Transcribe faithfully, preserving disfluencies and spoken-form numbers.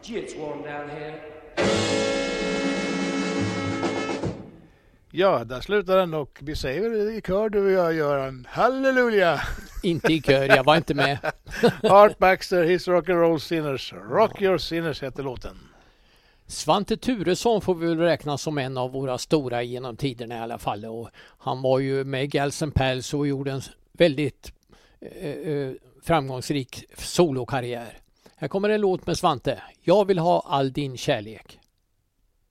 It's warm down here. Ja, där slutar den och vi säger väl i kör du och jag gör en halleluja. Inte i kör, jag var inte med. Art Baxter, His Rock and Roll Sinners. Rock Your Sinners heter låten. Svante Thuresson får vi väl räkna som en av våra stora genom tiderna i alla fall. Och han var ju med i Gals and Pals och gjorde en väldigt eh, framgångsrik solokarriär. Här kommer en låt med Svante. Jag vill ha all din kärlek.